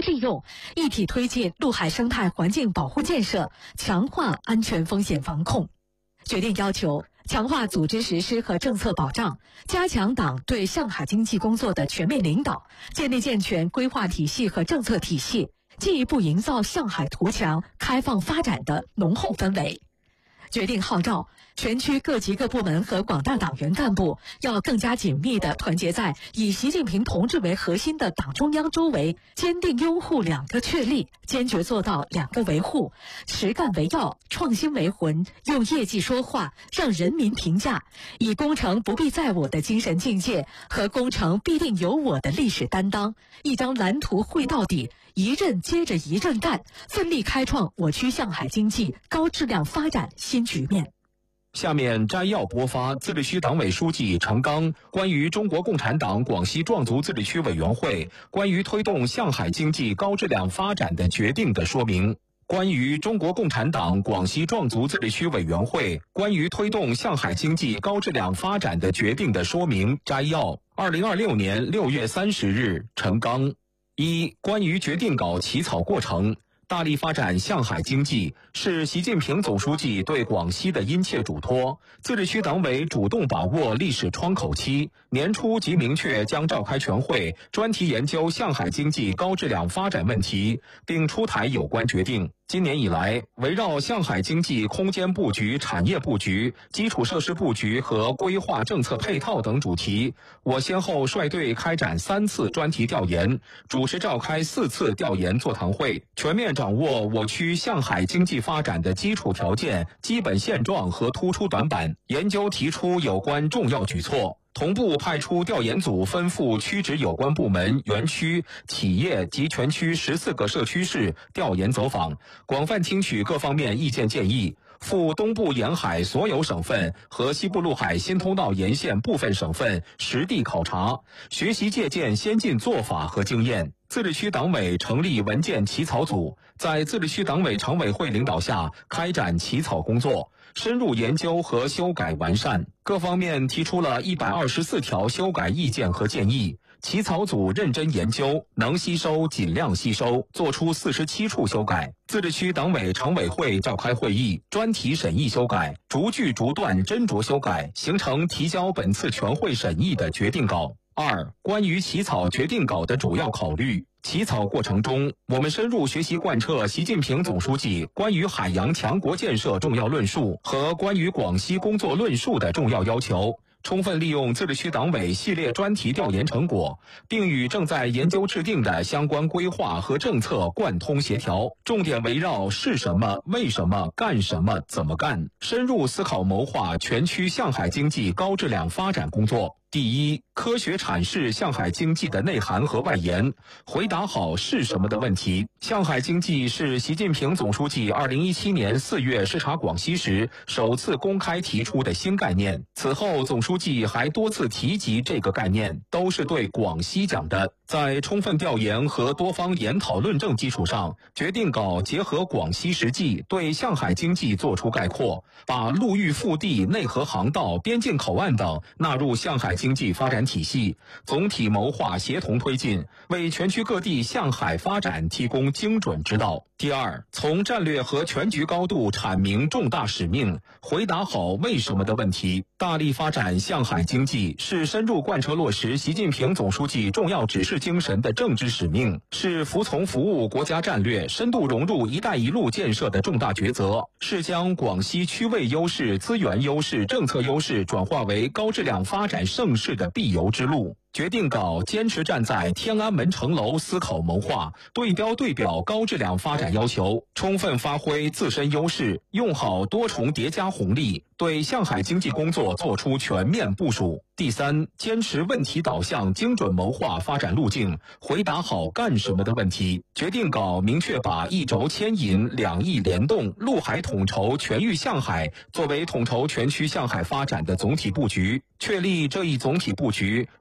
利用，一体推进陆海生态环境保护建设，强化安全风险防控。决定要求强化组织实施和政策保障，加强党对上海经济工作的全面领导，建立健全规划体系和政策体系，进一步营造上海图强开放发展的浓厚氛围。决定号召全区各级各部门和广大党员干部要更加紧密地团结在以习近平同志为核心的党中央周围，坚定拥护两个确立，坚决做到两个维护，实干为要，创新为魂，用业绩说话，让人民评价，以攻城不必在我的精神境界和攻城必定有我的历史担当，一张蓝图绘到底，一任接着一任干，奋力开创我区上海经济高质量发展新局面。 下面摘要播发自治区党委书记陈刚关于中国共产党广西壮族自治区委员会关于推动上海经济高质量发展的决定的说明。关于中国共产党广西壮族自治区委员会关于推动上海经济高质量发展的决定的说明摘要。2026年6月30日，陈刚。一、关于决定稿起草过程。大力发展上海经济是习近平总书记对广西的殷切嘱托，自治区党委主动把握历史窗口期，年初即明确将召开全会，专题研究上海经济高质量发展问题，并出台有关决定。今年以来，围绕上海经济空间布局、产业布局、基础设施布局和规划政策配套等主题，我先后率队开展3次专题调研，主持召开4次调研座谈会，全面掌握我区上海经济发展的基础条件、基本现状和突出短板，研究提出有关重要举措。同步派出调研组分赴区直有关部门、园区、企业及全区14个社区市调研走访，广泛听取各方面意见建议，赴东部沿海所有省份和西部陆海新通道沿线部分省份实地考察，学习借鉴先进做法和经验。自治区党委成立文件起草组，在自治区党委常委会领导下开展起草工作，深入研究和修改完善，各方面提出了124条修改意见和建议。起草组认真研究，能吸收尽量吸收，作出47处修改。自治区党委常委会召开会议，专题审议修改，逐句逐段斟酌修改，形成提交本次全会审议的决定稿。2、关于起草决定稿的主要考虑。起草过程中，我们深入学习贯彻习近平总书记关于海洋强国建设重要论述和关于广西工作论述的重要要求，充分利用自治区党委系列专题调研成果，并与正在研究制定的相关规划和政策贯通协调，重点围绕是什么、为什么、干什么、怎么干，深入思考谋划全区上海经济高质量发展工作。第一，科学阐释上海经济的内涵和外延，回答好是什么的问题。上海经济是习近平总书记2017年4月视察广西时首次公开提出的新概念，此后总书记还多次提及这个概念，都是对广西讲的。在充分调研和多方研讨论证基础上，决定稿结合广西实际，对上海经济作出概括，把陆域腹地、内河航道、边境口岸等纳入上海经济发展体系，总体谋划协同推进，为全区各地向海发展提供精准指导。第二，从战略和全局高度阐明重大使命，回答好为什么的问题。大力发展向海经济是深入贯彻落实习近平总书记重要指示精神的政治使命，是服从服务国家战略、深度融入“一带一路”建设的重大抉择，是将广西区位优势、资源优势、政策优势转化为高质量发展盛世的必由之路。决定稿坚持站在天安门城楼思考谋划，对标对表高质量发展要求，充分发挥自身优势，用好多重叠加红利，对向海经济工作作出全面部署。第三，坚持问题导向，精准谋划发展路径，回答好干什么的问题。决定稿明确把一轴牵引、两翼联动、陆海统筹全域向海作为统筹全区向海发展的总体布局，确立这一总体布局主要是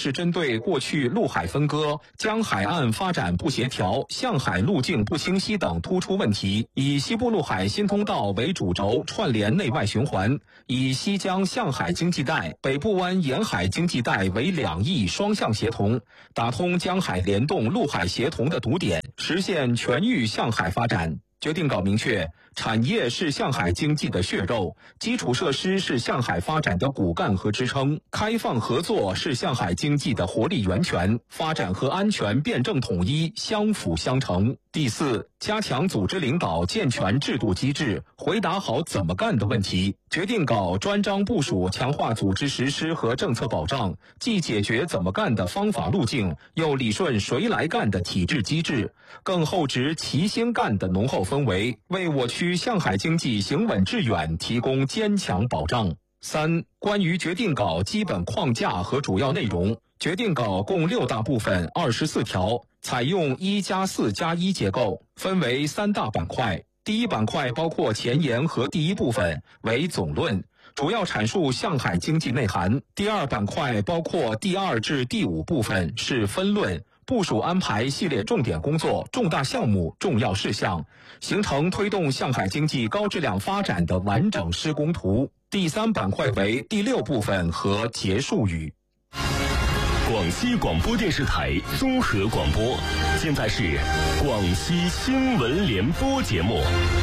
是针对过去陆海分割、江海岸发展不协调、向海路径不清晰等突出问题，以西部陆海新通道为主轴串联内外循环，以西江向海经济带、北部湾沿海经济带为两翼双向协同，打通江海联动、陆海协同的堵点，实现全域向海发展。决定稿明确，产业是向海经济的血肉，基础设施是向海发展的骨干和支撑，开放合作是向海经济的活力源泉，发展和安全辩证统一相辅相成。第四，加强组织领导，健全制度机制，回答好怎么干的问题。决定稿专章部署强化组织实施和政策保障，既解决怎么干的方法路径，又理顺谁来干的体制机制，更厚植齐心干的浓厚氛围，为我区向海经济行稳致远提供坚强保障。三、关于决定稿基本框架和主要内容。决定稿共6大部分，24条，采用1+4+1结构，分为3大板块。第一板块包括前言和第一部分，为总论，主要阐述向海经济内涵。第二板块包括第2至第5部分，是分论，部署安排系列重点工作、重大项目、重要事项，形成推动向海经济高质量发展的完整施工图。第3板块为第6部分和结束语。 广西广播电视台综合广播，现在是广西新闻联播节目。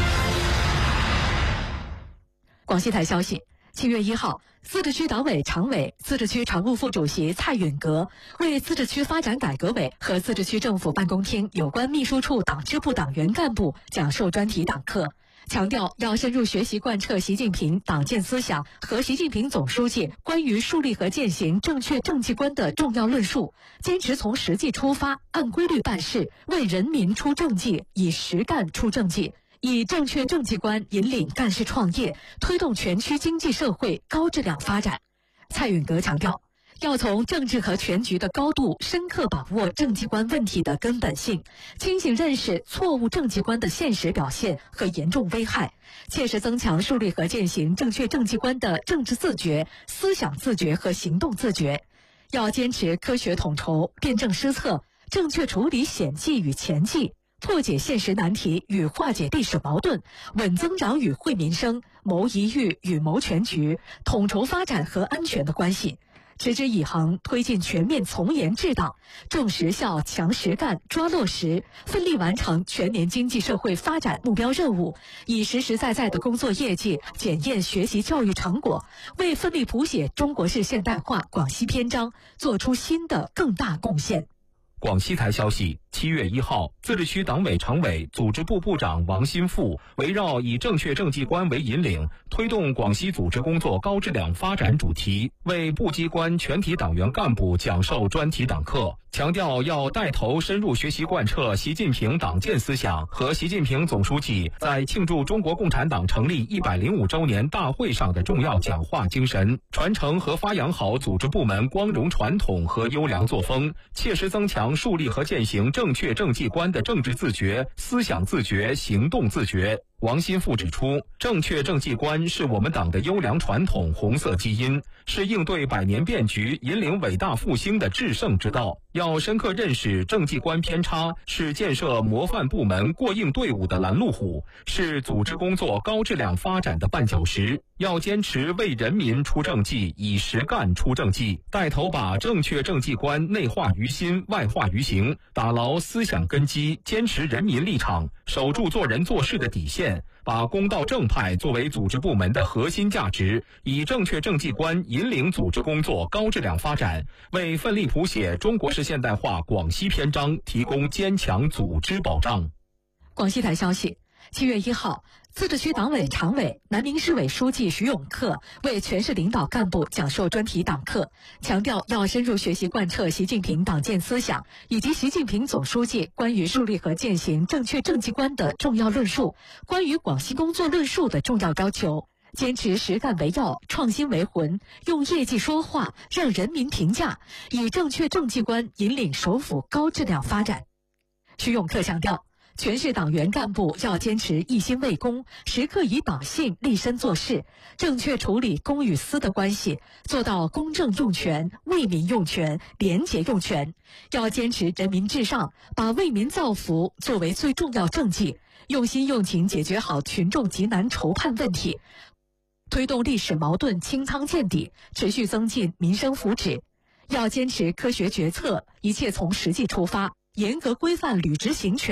广西台消息，7月1号，自治区党委常委、自治区常务副主席蔡允格为自治区发展改革委和自治区政府办公厅有关秘书处党支部党员干部讲授专题党课，强调要深入学习贯彻习近平党建思想和习近平总书记关于树立和践行正确政绩观的重要论述，坚持从实际出发，按规律办事，为人民出政绩，以实干出政绩，以正确政绩观引领干事创业，推动全区经济社会高质量发展。蔡允格强调，要从政治和全局的高度深刻把握政绩观问题的根本性，清醒认识错误政绩观的现实表现和严重危害，切实增强树立和践行正确政绩观的政治自觉、思想自觉和行动自觉。要坚持科学统筹、辩证施策，正确处理险迹与前迹，破解现实难题与化解历史矛盾，稳增长与惠民生，谋宜域与谋全局，统筹发展和安全的关系。持之以恒推进全面从严治党，重实效、强实干、抓落实，奋力完成全年经济社会发展目标任务，以实实在在的工作业绩检验学习教育成果，为奋力谱写中国式现代化广西篇章做出新的更大贡献。 广西台消息，7月1号，自治区党委常委、组织部部长王新富围绕以正确政绩观为引领，推动广西组织工作高质量发展主题，为部机关全体党员干部讲授专题党课，强调要带头深入学习贯彻习近平党建思想和习近平总书记在庆祝中国共产党成立105周年大会上的重要讲话精神，传承和发扬好组织部门光荣传统和优良作风，切实增强树立和践行正确政绩观的政治自觉、思想自觉、行动自觉。王新富指出，正确政绩观是我们党的优良传统、红色基因，是应对百年变局、引领伟大复兴的制胜之道。要深刻认识政绩观偏差是建设模范部门、过硬队伍的拦路虎，是组织工作高质量发展的绊脚石。要坚持为人民出政绩，以实干出政绩，带头把正确政绩观内化于心、外化于行，打牢思想根基，坚持人民立场，守住做人做事的底线，把公道正派作为组织部门的核心价值，以正确政绩观引领组织工作高质量发展，为奋力谱写中国式现代化广西篇章提供坚强组织保障。 广西台消息，7月1号，自治区党委常委、南宁市委书记徐永克为全市领导干部讲授专题党课，强调要深入学习贯彻习近平党建思想以及习近平总书记关于树立和践行正确政绩观的重要论述，关于广西工作论述的重要要求，坚持实干为要、创新为魂，用业绩说话，让人民评价，以正确政绩观引领首府高质量发展。徐永克强调， 全市党员干部要坚持一心为公，时刻以党性立身做事，正确处理公与私的关系，做到公正用权、为民用权、廉洁用权。要坚持人民至上，把为民造福作为最重要政绩，用心用情解决好群众急难愁盼问题，推动历史矛盾清仓见底，持续增进民生福祉。要坚持科学决策，一切从实际出发，严格规范履职行权。